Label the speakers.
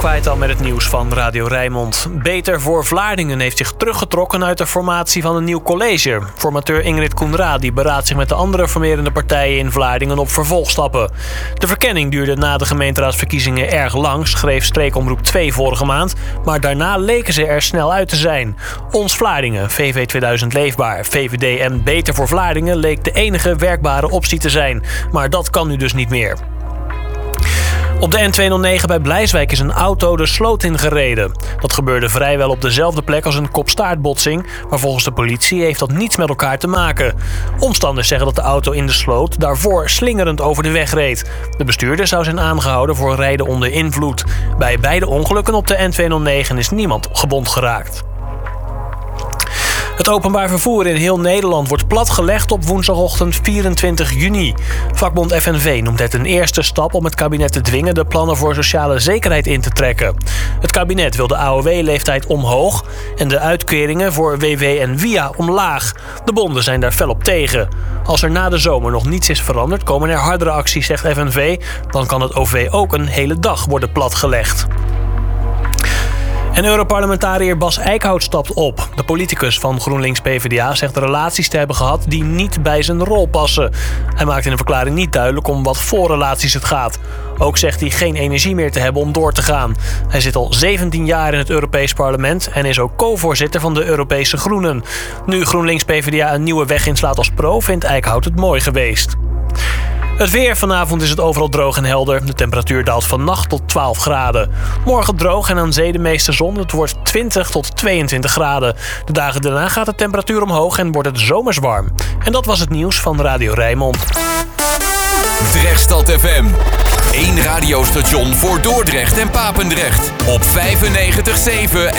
Speaker 1: Kwaitan met het nieuws van Radio Rijnmond. Beter voor Vlaardingen heeft zich teruggetrokken uit de formatie van een nieuw college. Formateur Ingrid Koenraad beraadt zich met de andere formerende partijen in Vlaardingen op vervolgstappen. De verkenning duurde na de gemeenteraadsverkiezingen erg lang, schreef Streekomroep 2 vorige maand. Maar daarna leken ze er snel uit te zijn. Ons Vlaardingen, VV 2000 Leefbaar, VVD en Beter voor Vlaardingen leek de enige werkbare optie te zijn. Maar dat kan nu dus niet meer. Op de N209 bij Blijswijk is een auto de sloot ingereden. Dat gebeurde vrijwel op dezelfde plek als een kop-staartbotsing, maar volgens de politie heeft dat niets met elkaar te maken. Omstanders zeggen dat de auto in de sloot daarvoor slingerend over de weg reed. De bestuurder zou zijn aangehouden voor rijden onder invloed. Bij beide ongelukken op de N209 is niemand gewond geraakt. Het openbaar vervoer in heel Nederland wordt platgelegd op woensdagochtend 24 juni. Vakbond FNV noemt het een eerste stap om het kabinet te dwingen de plannen voor sociale zekerheid in te trekken. Het kabinet wil de AOW-leeftijd omhoog en de uitkeringen voor WW en WIA omlaag. De bonden zijn daar fel op tegen. Als er na de zomer nog niets is veranderd, komen er hardere acties, zegt FNV. Dan kan het OV ook een hele dag worden platgelegd. En Europarlementariër Bas Eickhout stapt op. De politicus van GroenLinks-PVDA zegt relaties te hebben gehad die niet bij zijn rol passen. Hij maakt in een verklaring niet duidelijk om wat voor relaties het gaat. Ook zegt hij geen energie meer te hebben om door te gaan. Hij zit al 17 jaar in het Europees Parlement en is ook co-voorzitter van de Europese Groenen. Nu GroenLinks-PVDA een nieuwe weg inslaat als pro, vindt Eickhout het mooi geweest. Het weer. Vanavond is het overal droog en helder. De temperatuur daalt vannacht tot 12 graden. Morgen droog en aan zee de meeste zon. Het wordt 20 tot 22 graden. De dagen daarna gaat de temperatuur omhoog en wordt het zomers warm. En dat was het nieuws van Radio Rijnmond.
Speaker 2: Drechtstad FM. 1 radiostation voor Dordrecht en Papendrecht. Op 95.7